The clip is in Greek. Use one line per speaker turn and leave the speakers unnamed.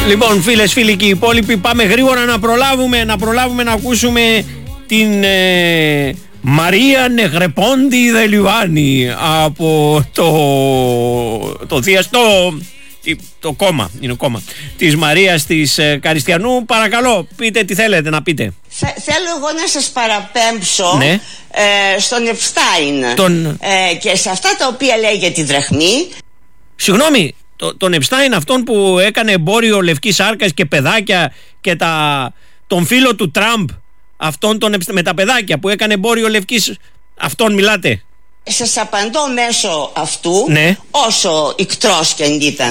Λοιπόν, φίλες, φίλοι και οι υπόλοιποι, πάμε γρήγορα να προλάβουμε να ακούσουμε την Μαρία Νεγρεπόντι Δελιβάνη από το κόμμα, είναι κόμμα της Μαρίας της Καριστιανού. Παρακαλώ, πείτε τι θέλετε να πείτε.
Θέλω εγώ να σας παραπέμψω,
ναι,
στον Επστάιν και σε αυτά τα οποία λέει για τη δραχμή.
Συγγνώμη, τον Επστάιν, αυτόν που έκανε εμπόριο λευκής σάρκας και παιδάκια, και τον φίλο του Τραμπ, αυτόν με τα παιδάκια που έκανε εμπόριο λευκής, αυτόν μιλάτε?
Σας απαντώ μέσω αυτού,
ναι,
όσο ικτρός και αν ήταν.